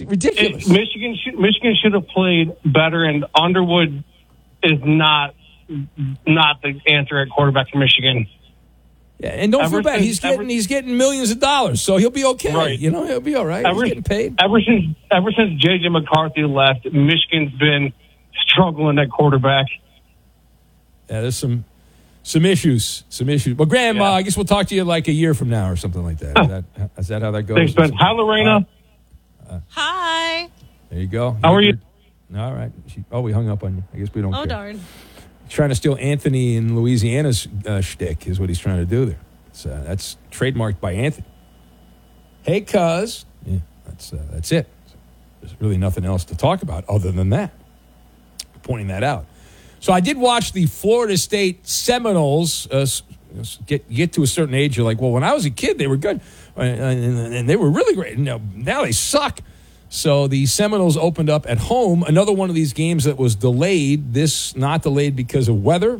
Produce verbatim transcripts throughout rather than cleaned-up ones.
ridiculous. It, Michigan should, Michigan should have played better, and Underwood is not not the answer at quarterback for Michigan. Yeah, and don't ever feel bad. Since, he's getting ever, he's getting millions of dollars, so he'll be okay. Right. You know, he'll be all right. Ever, he's getting paid. Ever since ever since J J McCarthy left, Michigan's been struggling at quarterback. Yeah, there's some some issues, some issues. Well, Graham, Yeah. uh, I guess we'll talk to you like a year from now or something like that. Is that, is that how that goes? Thanks, Ben. Hi, Lorena. Uh, Hi. There you go. How are you? All right. She, oh, we hung up on you. I guess we don't Oh, care. darn. Trying to steal Anthony in Louisiana's uh, shtick is what he's trying to do there. It's, uh, that's trademarked by Anthony. Hey, cuz. Yeah, that's, uh, that's it. There's really nothing else to talk about other than that. Pointing that out. So I did watch the Florida State Seminoles uh, get get to a certain age. You're like, well, when I was a kid, they were good. And, and, and they were really great. Now, now they suck. So the Seminoles opened up at home. Another one of these games that was delayed. This not delayed because of weather.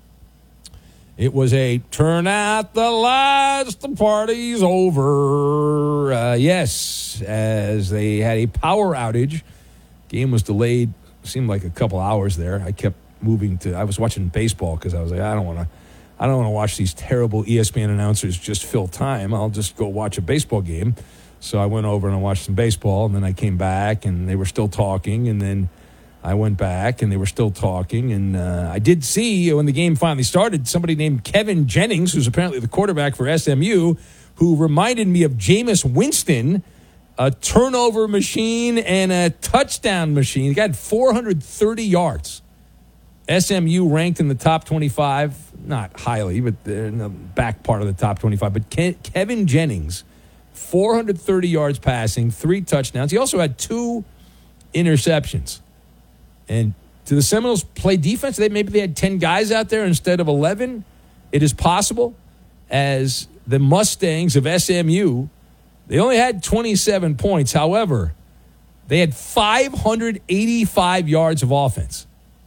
It was a turn out the lights, the party's over. Uh, yes, as they had a power outage. Game was delayed. Seemed like a couple hours there. I kept moving to. I was watching baseball because I was like, I don't want to. I don't want to watch these terrible E S P N announcers just fill time. I'll just go watch a baseball game. So I went over and I watched some baseball, and then I came back, and they were still talking, and then I went back, and they were still talking, and uh, I did see when the game finally started, somebody named Kevin Jennings, who's apparently the quarterback for S M U, who reminded me of Jameis Winston, a turnover machine and a touchdown machine. He got four hundred thirty yards. S M U ranked in the top twenty-five, not highly, but in the back part of the top twenty-five. But Ke- Kevin Jennings, four hundred thirty yards passing, three touchdowns. He also had two interceptions. And do the Seminoles play defense? They maybe they had ten guys out there instead of eleven. It is possible, as the Mustangs of S M U, they only had twenty-seven points. However, they had five hundred eighty-five yards of offense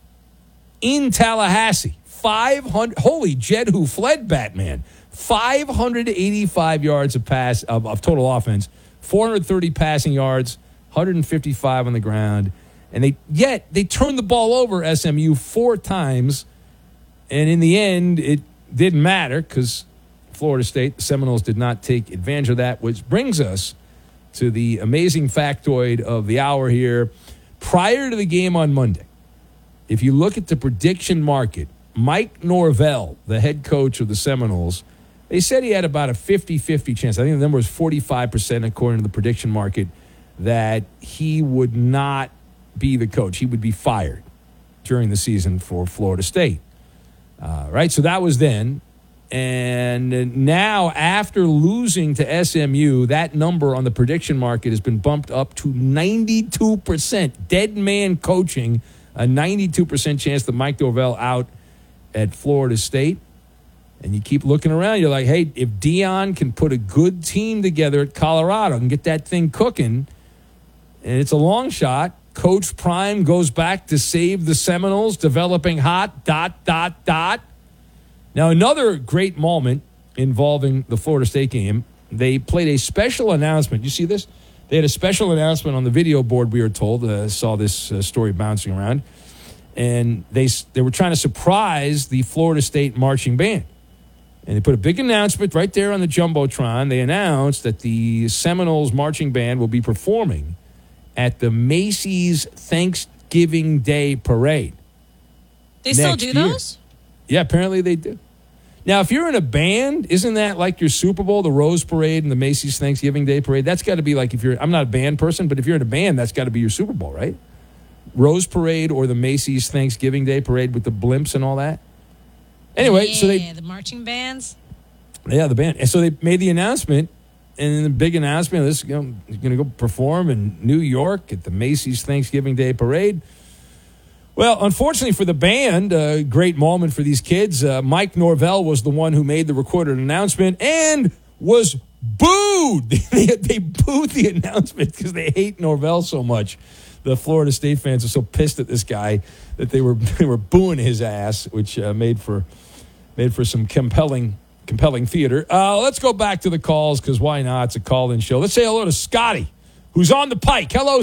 in Tallahassee. five hundred. Holy Jed who fled Batman. five hundred eighty-five yards of pass of, of total offense, four hundred thirty passing yards, one hundred fifty-five on the ground. And they yet they turned the ball over, S M U, four times. And in the end, it didn't matter because Florida State, the Seminoles, did not take advantage of that, which brings us to the amazing factoid of the hour here. Prior to the game on Monday, if you look at the prediction market, Mike Norvell, the head coach of the Seminoles, they said he had about a fifty-fifty chance. I think the number was forty-five percent according to the prediction market that he would not be the coach. He would be fired during the season for Florida State. Uh, right? So that was then. And now, after losing to S M U, that number on the prediction market has been bumped up to ninety-two percent. Dead man coaching, a ninety-two percent chance that Mike Norvell out at Florida State. And you keep looking around, you're like, hey, if Deion can put a good team together at Colorado and get that thing cooking, and it's a long shot, Coach Prime goes back to save the Seminoles, developing hot, dot, dot, dot. Now, another great moment involving the Florida State game, they played a special announcement. You see this? They had a special announcement on the video board, we were told. I uh, saw this uh, story bouncing around. And they they were trying to surprise the Florida State marching band. And they put a big announcement right there on the Jumbotron. They announced that the Seminoles marching band will be performing at the Macy's Thanksgiving Day Parade. They still do year. those? Yeah, apparently they do. Now, if you're in a band, isn't that like your Super Bowl, the Rose Parade and the Macy's Thanksgiving Day Parade? That's got to be like if you're – I'm not a band person, but if you're in a band, that's got to be your Super Bowl, right? Rose Parade or the Macy's Thanksgiving Day Parade with the blimps and all that? Anyway, yeah, so they – the marching bands. Yeah, the band. And so they made the announcement, and the big announcement, this is you know, going to go perform in New York at the Macy's Thanksgiving Day Parade. Well, unfortunately for the band, a great moment for these kids. Uh, Mike Norvell was the one who made the recorded announcement and was booed. they, they booed the announcement because they hate Norvell so much. The Florida State fans are so pissed at this guy that they were they were booing his ass, which uh, made for made for some compelling compelling theater. Uh, let's go back to the calls because why not? It's a call-in show. Let's say hello to Scotty, who's on the pike. Hello,